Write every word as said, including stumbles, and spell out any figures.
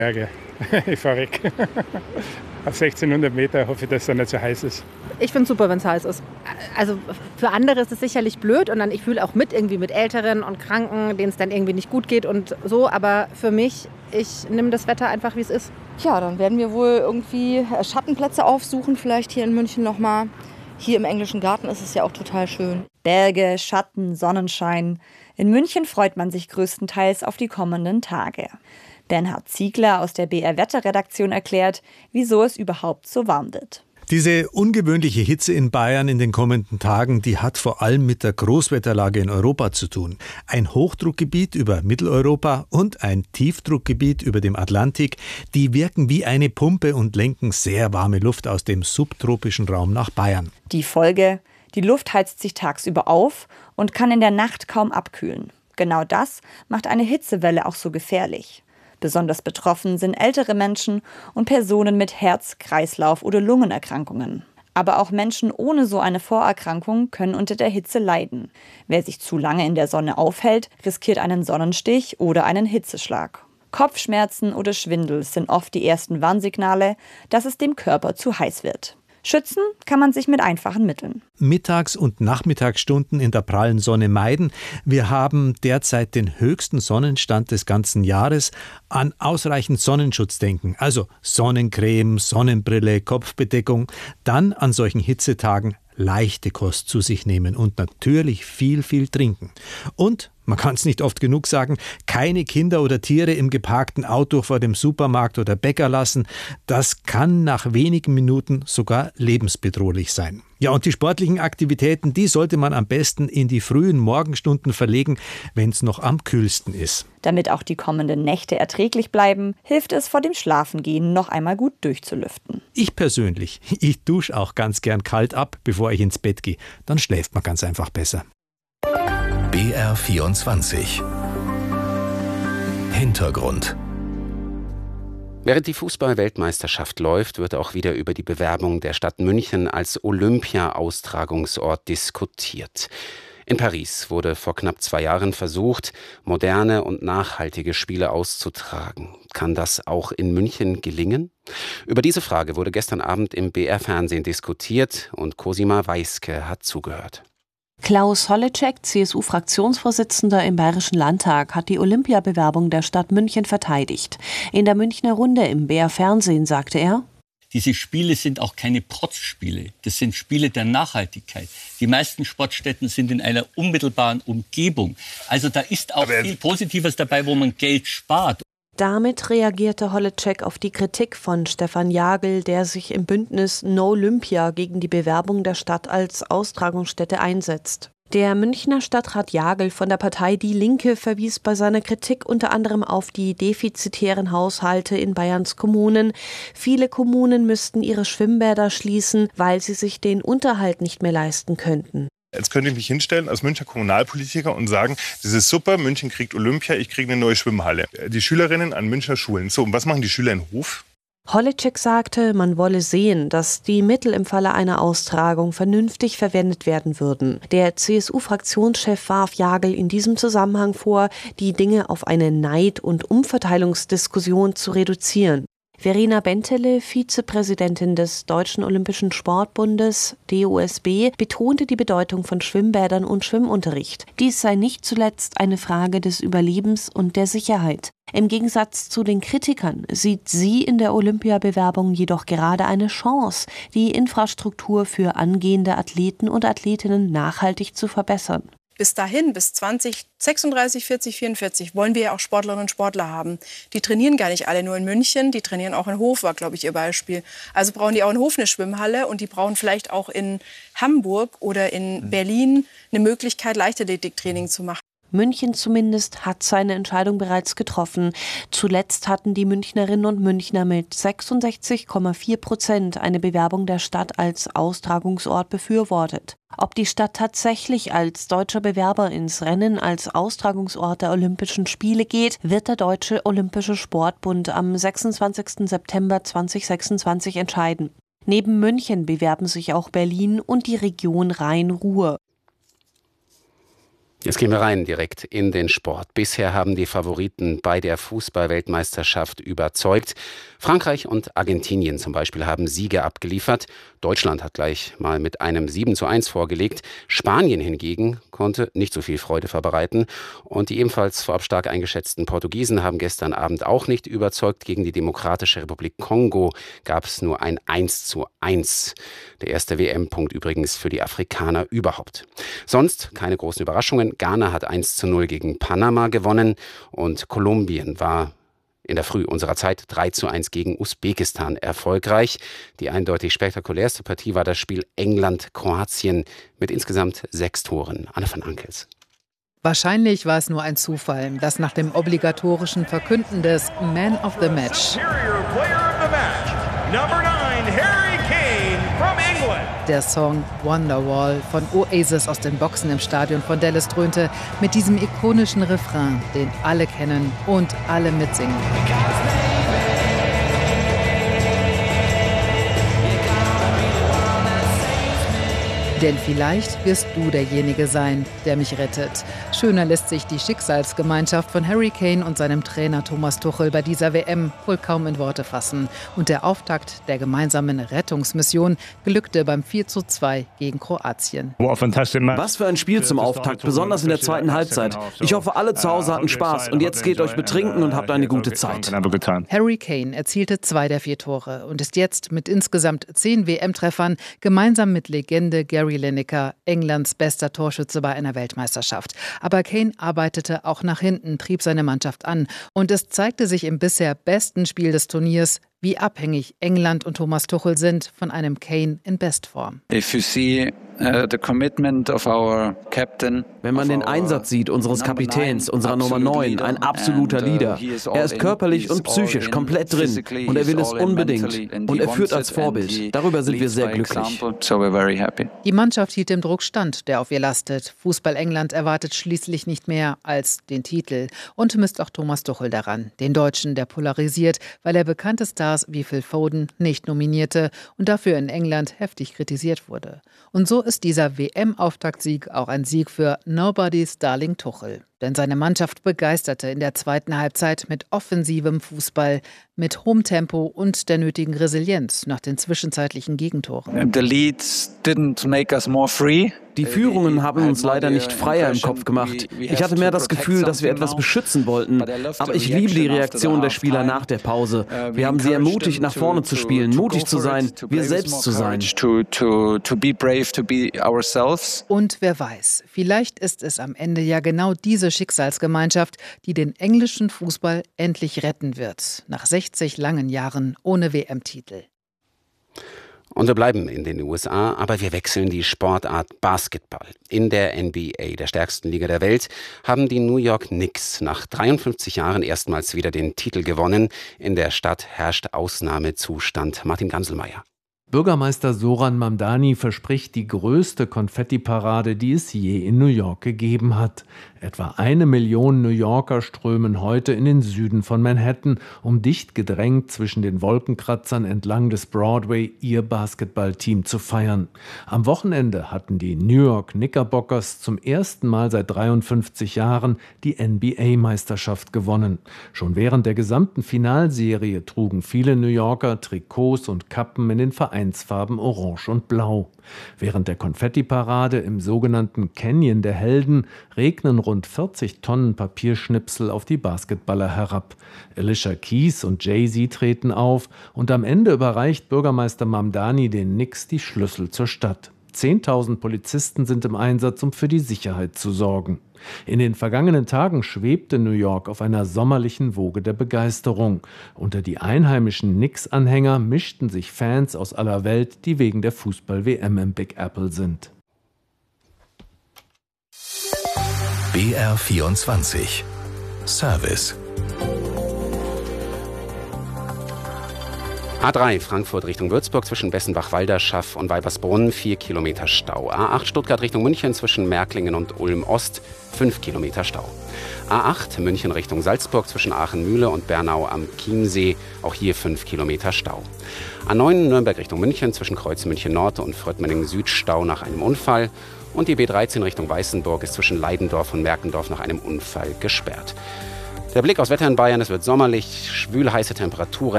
Berge. Ich fahre weg. Auf sechzehnhundert Meter hoffe ich, dass es nicht so heiß ist. Ich finde es super, wenn es heiß ist. Also für andere ist es sicherlich blöd und dann ich fühle auch mit irgendwie mit Älteren und Kranken, denen es dann irgendwie nicht gut geht und so. Aber für mich, ich nehme das Wetter einfach, wie es ist. Ja, dann werden wir wohl irgendwie Schattenplätze aufsuchen, vielleicht hier in München nochmal. Hier im Englischen Garten ist es ja auch total schön. Berge, Schatten, Sonnenschein. In München freut man sich größtenteils auf die kommenden Tage. Bernhard Ziegler aus der B R-Wetterredaktion erklärt, wieso es überhaupt so warm wird. Diese ungewöhnliche Hitze in Bayern in den kommenden Tagen, die hat vor allem mit der Großwetterlage in Europa zu tun. Ein Hochdruckgebiet über Mitteleuropa und ein Tiefdruckgebiet über dem Atlantik, die wirken wie eine Pumpe und lenken sehr warme Luft aus dem subtropischen Raum nach Bayern. Die Folge: Die Luft heizt sich tagsüber auf und kann in der Nacht kaum abkühlen. Genau das macht eine Hitzewelle auch so gefährlich. Besonders betroffen sind ältere Menschen und Personen mit Herz-, Kreislauf- oder Lungenerkrankungen. Aber auch Menschen ohne so eine Vorerkrankung können unter der Hitze leiden. Wer sich zu lange in der Sonne aufhält, riskiert einen Sonnenstich oder einen Hitzeschlag. Kopfschmerzen oder Schwindel sind oft die ersten Warnsignale, dass es dem Körper zu heiß wird. Schützen kann man sich mit einfachen Mitteln. Mittags- und Nachmittagsstunden in der prallen Sonne meiden. Wir haben derzeit den höchsten Sonnenstand des ganzen Jahres. An ausreichend Sonnenschutz denken, also Sonnencreme, Sonnenbrille, Kopfbedeckung. Dann an solchen Hitzetagen leichte Kost zu sich nehmen und natürlich viel, viel trinken. Und, man kann es nicht oft genug sagen, keine Kinder oder Tiere im geparkten Auto vor dem Supermarkt oder Bäcker lassen. Das kann nach wenigen Minuten sogar lebensbedrohlich sein. Ja, und die sportlichen Aktivitäten, die sollte man am besten in die frühen Morgenstunden verlegen, wenn es noch am kühlsten ist. Damit auch die kommenden Nächte erträglich bleiben, hilft es vor dem Schlafengehen noch einmal gut durchzulüften. Ich persönlich, ich dusche auch ganz gern kalt ab, bevor ich ins Bett gehe. Dann schläft man ganz einfach besser. B R vierundzwanzig Hintergrund. Während die Fußball-Weltmeisterschaft läuft, wird auch wieder über die Bewerbung der Stadt München als Olympia-Austragungsort diskutiert. In Paris wurde vor knapp zwei Jahren versucht, moderne und nachhaltige Spiele auszutragen. Kann das auch in München gelingen? Über diese Frage wurde gestern Abend im B R-Fernsehen diskutiert und Cosima Weiske hat zugehört. Klaus Holleczek, C S U-Fraktionsvorsitzender im Bayerischen Landtag, hat die Olympiabewerbung der Stadt München verteidigt. In der Münchner Runde im B R-Fernsehen sagte er: Diese Spiele sind auch keine Protzspiele. Das sind Spiele der Nachhaltigkeit. Die meisten Sportstätten sind in einer unmittelbaren Umgebung. Also da ist auch viel Positives dabei, wo man Geld spart. Damit reagierte Holleczek auf die Kritik von Stefan Jagl, der sich im Bündnis No Olympia gegen die Bewerbung der Stadt als Austragungsstätte einsetzt. Der Münchner Stadtrat Jagl von der Partei Die Linke verwies bei seiner Kritik unter anderem auf die defizitären Haushalte in Bayerns Kommunen. Viele Kommunen müssten ihre Schwimmbäder schließen, weil sie sich den Unterhalt nicht mehr leisten könnten. Jetzt könnte ich mich hinstellen als Münchner Kommunalpolitiker und sagen, das ist super, München kriegt Olympia, ich kriege eine neue Schwimmhalle. Die Schülerinnen an Münchner Schulen. So, und was machen die Schüler in Hof? Holleczek sagte, man wolle sehen, dass die Mittel im Falle einer Austragung vernünftig verwendet werden würden. Der C S U-Fraktionschef warf Jagl in diesem Zusammenhang vor, die Dinge auf eine Neid- und Umverteilungsdiskussion zu reduzieren. Verena Bentele, Vizepräsidentin des Deutschen Olympischen Sportbundes D O S B, betonte die Bedeutung von Schwimmbädern und Schwimmunterricht. Dies sei nicht zuletzt eine Frage des Überlebens und der Sicherheit. Im Gegensatz zu den Kritikern sieht sie in der Olympiabewerbung jedoch gerade eine Chance, die Infrastruktur für angehende Athleten und Athletinnen nachhaltig zu verbessern. Bis dahin, bis zwanzig sechsunddreißig, vierzig, vierundvierzig, wollen wir ja auch Sportlerinnen und Sportler haben. Die trainieren gar nicht alle nur in München, die trainieren auch in Hof, war, glaube ich, ihr Beispiel. Also brauchen die auch in Hof eine Schwimmhalle und die brauchen vielleicht auch in Hamburg oder in Berlin eine Möglichkeit, Leichtathletiktraining zu machen. München zumindest hat seine Entscheidung bereits getroffen. Zuletzt hatten die Münchnerinnen und Münchner mit sechsundsechzig Komma vier Prozent eine Bewerbung der Stadt als Austragungsort befürwortet. Ob die Stadt tatsächlich als deutscher Bewerber ins Rennen als Austragungsort der Olympischen Spiele geht, wird der Deutsche Olympische Sportbund am sechsundzwanzigsten September zweitausendsechsundzwanzig entscheiden. Neben München bewerben sich auch Berlin und die Region Rhein-Ruhr. Jetzt gehen wir rein direkt in den Sport. Bisher haben die Favoriten bei der Fußball-Weltmeisterschaft überzeugt. Frankreich und Argentinien zum Beispiel haben Siege abgeliefert. Deutschland hat gleich mal mit einem sieben zu eins vorgelegt. Spanien hingegen konnte nicht so viel Freude verbreiten. Und die ebenfalls vorab stark eingeschätzten Portugiesen haben gestern Abend auch nicht überzeugt. Gegen die Demokratische Republik Kongo gab es nur ein eins zu eins. Der erste W M-Punkt übrigens für die Afrikaner überhaupt. Sonst keine großen Überraschungen. Ghana hat eins zu null gegen Panama gewonnen und Kolumbien war in der Früh unserer Zeit drei zu eins gegen Usbekistan erfolgreich. Die eindeutig spektakulärste Partie war das Spiel England-Kroatien mit insgesamt sechs Toren. Anne van Ankels. Wahrscheinlich war es nur ein Zufall, dass nach dem obligatorischen Verkünden des Man of the Match der Song Wonderwall von Oasis aus den Boxen im Stadion von Dallas dröhnte, mit diesem ikonischen Refrain, den alle kennen und alle mitsingen. Denn vielleicht wirst du derjenige sein, der mich rettet. Schöner lässt sich die Schicksalsgemeinschaft von Harry Kane und seinem Trainer Thomas Tuchel bei dieser W M wohl kaum in Worte fassen. Und der Auftakt der gemeinsamen Rettungsmission glückte beim vier zu zwei gegen Kroatien. Was für ein Spiel zum Auftakt, besonders in der zweiten Halbzeit. Ich hoffe, alle zu Hause hatten Spaß und jetzt geht euch betrinken und habt eine gute Zeit. Harry Kane erzielte zwei der vier Tore und ist jetzt mit insgesamt zehn W M-Treffern gemeinsam mit Legende Gary Lineker Englands bester Torschütze bei einer Weltmeisterschaft. Aber Kane arbeitete auch nach hinten, trieb seine Mannschaft an. Und es zeigte sich im bisher besten Spiel des Turniers, wie abhängig England und Thomas Tuchel sind von einem Kane in Bestform. If you see uh, the commitment of our captain, wenn man den Einsatz sieht unseres Kapitäns, unserer Nummer neun, ein absoluter Leader. Er ist körperlich und psychisch komplett drin und er will es unbedingt. Und er führt als Vorbild. Darüber sind wir sehr glücklich. Die Mannschaft hielt dem Druck stand, der auf ihr lastet. Fußball England erwartet schließlich nicht mehr als den Titel und misst auch Thomas Tuchel daran, den Deutschen, der polarisiert, weil er bekannte Stars wie Phil Foden nicht nominierte und dafür in England heftig kritisiert wurde. Und so ist dieser W M-Auftaktsieg auch ein Sieg für Nobody's Darling Tuchel. Denn seine Mannschaft begeisterte in der zweiten Halbzeit mit offensivem Fußball, mit hohem Tempo und der nötigen Resilienz nach den zwischenzeitlichen Gegentoren. The leads didn't make us more free. Die Führungen haben uns leider nicht freier im Kopf gemacht. Ich hatte mehr das Gefühl, dass wir etwas beschützen wollten. Aber ich liebe die Reaktion der Spieler nach der Pause. Wir haben sie ermutigt, nach vorne zu spielen, mutig zu sein, wir selbst zu sein. Und wer weiß, vielleicht ist es am Ende ja genau diese Schicksalsgemeinschaft, die den englischen Fußball endlich retten wird. Nach sechzig langen Jahren ohne W M-Titel. Und wir bleiben in den U S A, aber wir wechseln die Sportart Basketball. In der N B A, der stärksten Liga der Welt, haben die New York Knicks nach dreiundfünfzig Jahren erstmals wieder den Titel gewonnen. In der Stadt herrscht Ausnahmezustand. Martin Ganselmeier. Bürgermeister Zoran Mamdani verspricht die größte Konfettiparade, die es je in New York gegeben hat. Etwa eine Million New Yorker strömen heute in den Süden von Manhattan, um dicht gedrängt zwischen den Wolkenkratzern entlang des Broadway ihr Basketballteam zu feiern. Am Wochenende hatten die New York Knickerbockers zum ersten Mal seit dreiundfünfzig Jahren die N B A-Meisterschaft gewonnen. Schon während der gesamten Finalserie trugen viele New Yorker Trikots und Kappen in den Vereinsfarben Orange und Blau. Während der Konfettiparade im sogenannten Canyon der Helden regnen rund vierzig Tonnen Papierschnipsel auf die Basketballer herab. Alicia Keys und Jay-Z treten auf und am Ende überreicht Bürgermeister Mamdani den Knicks die Schlüssel zur Stadt. Zehntausend Polizisten sind im Einsatz, um für die Sicherheit zu sorgen. In den vergangenen Tagen schwebte New York auf einer sommerlichen Woge der Begeisterung. Unter die einheimischen Knicks-Anhänger mischten sich Fans aus aller Welt, die wegen der Fußball-W M im Big Apple sind. B R vierundzwanzig Service. A drei Frankfurt Richtung Würzburg zwischen Bessenbach-Walderschaff und Weibersbrunn vier Kilometer Stau. A acht Stuttgart Richtung München zwischen Märklingen und Ulm-Ost fünf Kilometer Stau. A acht München Richtung Salzburg zwischen Aachen-Mühle und Bernau am Chiemsee, auch hier fünf Kilometer Stau. A neun Nürnberg Richtung München zwischen Kreuz München Nord und Fröttmenningen Süd Stau nach einem Unfall. Und die B dreizehn Richtung Weißenburg ist zwischen Leidendorf und Merkendorf nach einem Unfall gesperrt. Der Blick aufs Wetter in Bayern, es wird sommerlich, schwül heiße Temperaturen.